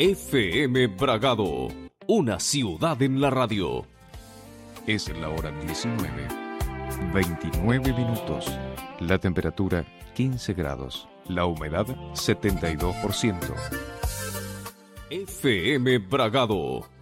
FM Bragado, una ciudad en la radio. Es la hora 19:29 minutos. La temperatura 15 grados. La humedad 72%. FM Bragado.